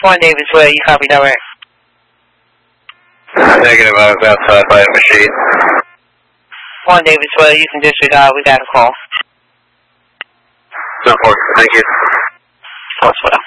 1 Davisville, you copy direct? Negative, I was outside by a machine. 1 Davisville, you can disregard, we got a call. No, thank you. Possible.